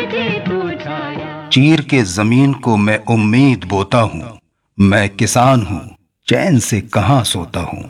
चीर के जमीन को मैं उम्मीद बोता हूँ, मैं किसान हूँ, चैन से कहाँ सोता हूँ।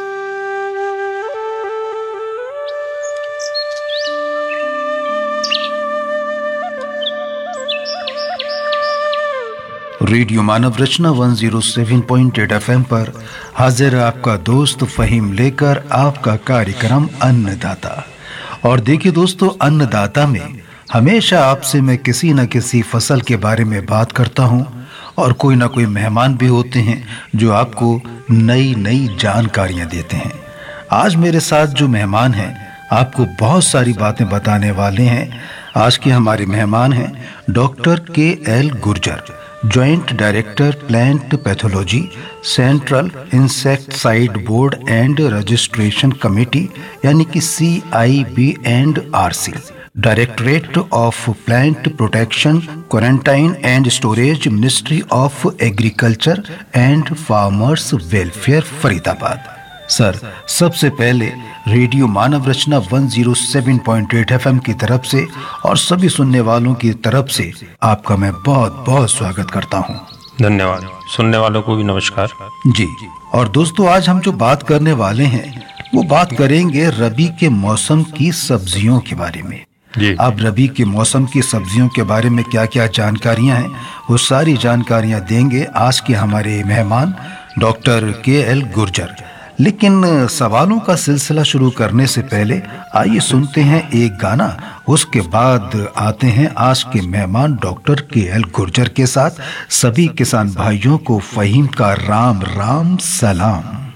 रेडियो मानव रचना 107.8 FM पर हाजिर है आपका दोस्त फहीम लेकर आपका कार्यक्रम अन्नदाता। और देखिए दोस्तों, अन्नदाता में हमेशा आपसे मैं किसी न किसी फसल के बारे में बात करता हूं और कोई ना कोई मेहमान भी होते हैं जो आपको नई नई जानकारियां देते हैं। आज मेरे साथ जो मेहमान हैं आपको बहुत सारी बातें बताने वाले हैं। आज के हमारे मेहमान हैं doctor KL Gurjar, joint director plant pathology, central insecticide board and registration committee यानी कि CIB&RC, directorate of plant protection, quarantine and storage, ministry of agriculture and farmers welfare, Faridabad. Sir, सबसे पहले रेडियो मानव रचना 107.8 FM की तरफ से और सभी सुनने वालों की तरफ से आपका मैं बहुत बहुत स्वागत करता हूं। धन्यवाद। सुनने वालों को भी नमस्कार जी। और दोस्तों, आज हम जो बात करने वाले हैं वो बात करेंगे रबी के मौसम की सब्जियों के बारे में जी। अब रबी के मौसम की सब्जियों के बारे में क्या क्या जानकारियां हैं वो सारी जानकारियां देंगे आज के हमारे मेहमान डॉक्टर KL गुर्जर। लेकिन सवालों का सिलसिला शुरू करने से पहले आइए सुनते हैं एक गाना, उसके बाद आते हैं आज के मेहमान डॉक्टर KL गुर्जर के साथ। सभी किसान भाइयों को फहीम का राम राम सलाम।